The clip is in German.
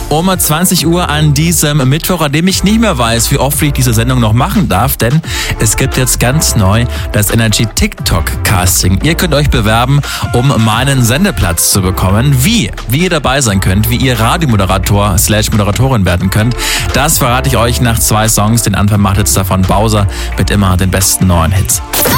um 20 Uhr an diesem Mittwoch, an dem ich nicht mehr weiß, wie oft ich diese Sendung noch machen darf, denn es gibt jetzt ganz neu das Energy TikTok Casting. Ihr könnt euch bewerben, um meinen Sendeplatz zu bekommen. Wie ihr dabei sein könnt, wie ihr Radiomoderator/Moderatorin werden könnt, das verrate ich euch nach 2 Songs. Den Anfang macht jetzt davon Bowser mit immer den besten neuen Hits.